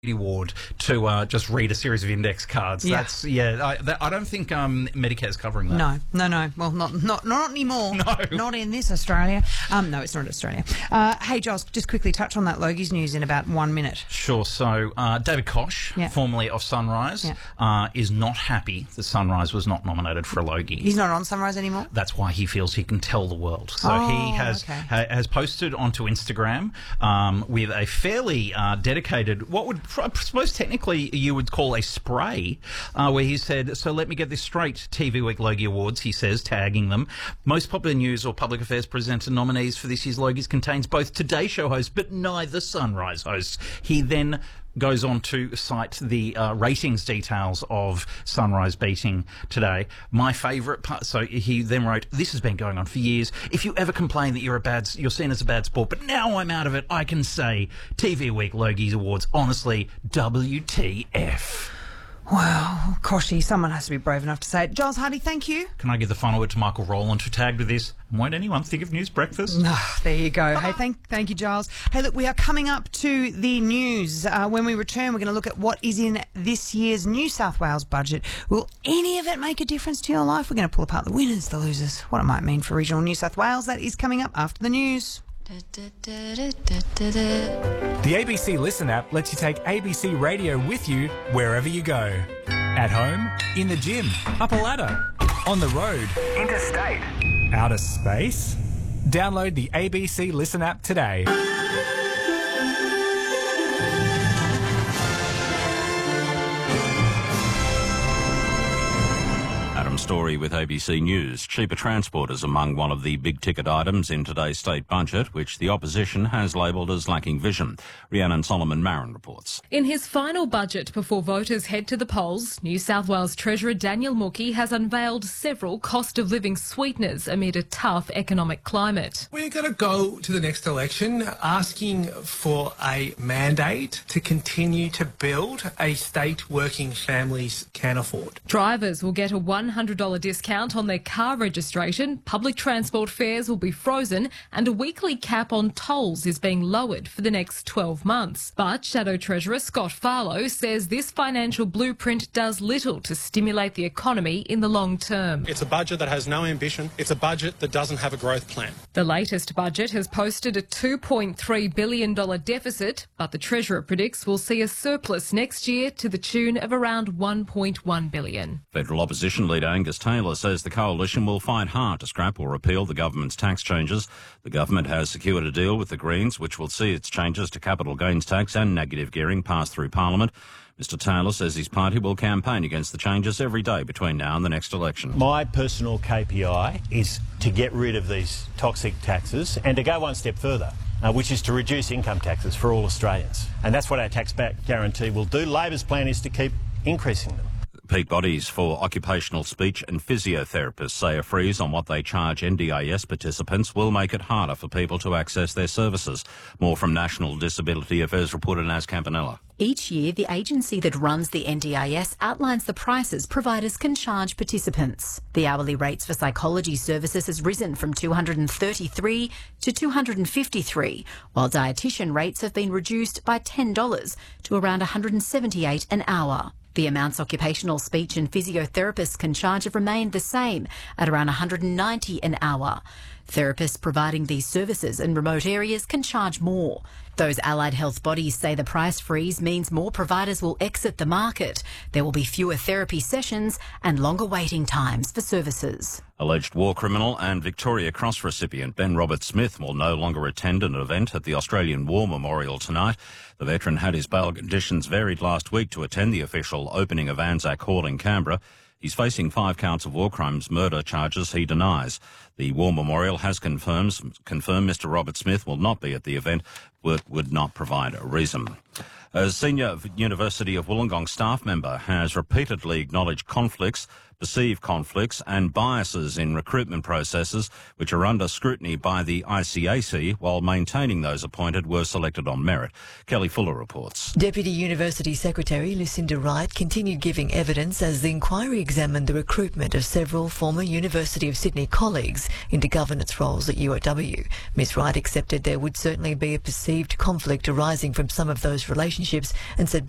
Ward to just read a series of index cards. Yeah. I don't think Medicare's covering that. No. Well, not anymore. No. Not in this Australia. No, it's not Australia. Hey, Giles, just quickly touch on that Logies news in about 1 minute. Sure. So David Koch, formerly of Sunrise, is not happy that Sunrise was not nominated for a Logie. He's not on Sunrise anymore? That's why he feels he can tell the world. So he has posted onto Instagram with a fairly dedicated, what would I suppose technically you would call a spray, where he said, "So let me get this straight, TV Week Logie Awards," he says, tagging them. "Most popular news or public affairs presenter nominees for this year's Logies contains both Today Show hosts, but neither Sunrise hosts." He then goes on to cite the ratings details of Sunrise beating Today. My favourite part, so he then wrote, "This has been going on for years. If you ever complain that you're seen as a bad sport, but now I'm out of it, I can say TV Week Logies Awards, honestly, WTF." Wow, Koshy, someone has to be brave enough to say it. Giles Hardy, thank you. Can I give the final word to Michael Rowland, who tagged with this? Won't anyone think of News Breakfast? There you go. Hey, thank you, Giles. Hey, look, we are coming up to the news. When we return, we're going to look at what is in this year's New South Wales budget. Will any of it make a difference to your life? We're going to pull apart the winners, the losers, what it might mean for regional New South Wales. That is coming up after the news. The ABC Listen app lets you take ABC Radio with you wherever you go. At home, in the gym, up a ladder, on the road, interstate, outer space. Download the ABC Listen app today. Story with ABC News. Cheaper transport is among one of the big-ticket items in today's state budget, which the opposition has labelled as lacking vision. Rhiannon Solomon-Marin reports. In his final budget before voters head to the polls, New South Wales Treasurer Daniel Mookhey has unveiled several cost-of-living sweeteners amid a tough economic climate. We're going to go to the next election asking for a mandate to continue to build a state working families can afford. Drivers will get a $100 discount on their car registration, public transport fares will be frozen, and a weekly cap on tolls is being lowered for the next 12 months. But Shadow Treasurer Scott Farlow says this financial blueprint does little to stimulate the economy in the long term. It's a budget that has no ambition. It's a budget that doesn't have a growth plan. The latest budget has posted a $2.3 billion deficit, but the Treasurer predicts we'll see a surplus next year to the tune of around $1.1 billion. Federal opposition leader Angus Taylor says the coalition will fight hard to scrap or repeal the government's tax changes. The government has secured a deal with the Greens, which will see its changes to capital gains tax and negative gearing pass through Parliament. Mr Taylor says his party will campaign against the changes every day between now and the next election. My personal KPI is to get rid of these toxic taxes and to go one step further, which is to reduce income taxes for all Australians. And that's what our tax back guarantee will do. Labor's plan is to keep increasing them. Peak bodies for occupational speech and physiotherapists say a freeze on what they charge NDIS participants will make it harder for people to access their services. More from National Disability Affairs reporter Naz Campanella. Each year, the agency that runs the NDIS outlines the prices providers can charge participants. The hourly rates for psychology services has risen from $233 to $253, while dietitian rates have been reduced by $10 to around $178 an hour. The amounts occupational speech and physiotherapists can charge have remained the same at around $190 an hour. Therapists providing these services in remote areas can charge more. Those allied health bodies say the price freeze means more providers will exit the market. There will be fewer therapy sessions and longer waiting times for services. Alleged war criminal and Victoria Cross recipient Ben Roberts-Smith will no longer attend an event at the Australian War Memorial tonight. The veteran had his bail conditions varied last week to attend the official opening of Anzac Hall in Canberra. He's facing 5 counts of war crimes murder charges he denies. The War Memorial has confirmed Mr Roberts-Smith will not be at the event, but would not provide a reason. A senior University of Wollongong staff member has repeatedly acknowledged perceived conflicts and biases in recruitment processes which are under scrutiny by the ICAC, while maintaining those appointed were selected on merit. Kelly Fuller reports. Deputy University Secretary Lucinda Wright continued giving evidence as the inquiry examined the recruitment of several former University of Sydney colleagues into governance roles at UOW. Ms Wright accepted there would certainly be a perceived conflict arising from some of those relationships and said